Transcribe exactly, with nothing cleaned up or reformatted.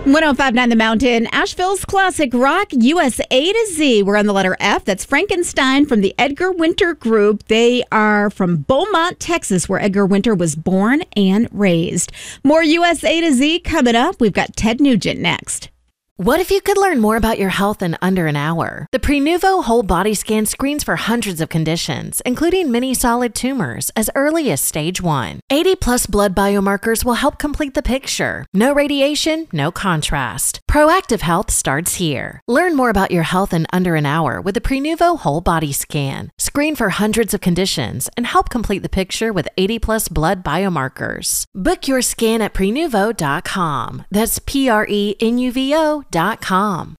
one oh five point nine The Mountain, Asheville's classic rock, U S A to Z. We're on the letter F. That's Frankenstein from the Edgar Winter Group. They are from Beaumont, Texas, where Edgar Winter was born and raised. More U S A to Z coming up. We've got Ted Nugent next. What if you could learn more about your health in under an hour? The Prenuvo Whole Body Scan screens for hundreds of conditions, including many solid tumors, as early as stage one. eighty plus blood biomarkers will help complete the picture. No radiation, no contrast. Proactive health starts here. Learn more about your health in under an hour with the Prenuvo Whole Body Scan. Screen for hundreds of conditions and help complete the picture with eighty plus blood biomarkers. Book your scan at prenuvo dot com. That's P R E N U V O dot com.